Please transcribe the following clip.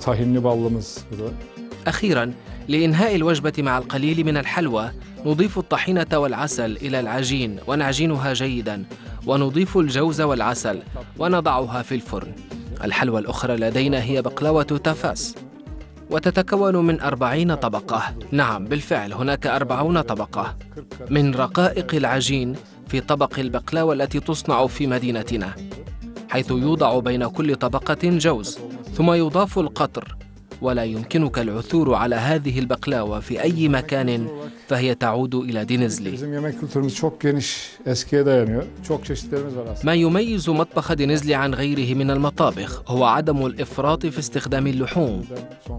tahinli ballımız. أخيراً، لإنهاء الوجبة مع القليل من الحلوى نضيف الطحينة والعسل إلى العجين ونعجنها جيداً، ونضيف الجوز والعسل ونضعها في الفرن. الحلوى الأخرى لدينا هي بقلاوة تافاس، وتتكون من 40 طبقة. نعم بالفعل، هناك 40 طبقة من رقائق العجين في طبق البقلاوة التي تصنع في مدينتنا، حيث يوضع بين كل طبقة جوز ثم يضاف القطر. ولا يمكنك العثور على هذه البقلاوة في أي مكان، فهي تعود إلى دينيزلي. ما يميز مطبخ دينيزلي عن غيره من المطابخ هو عدم الإفراط في استخدام اللحوم.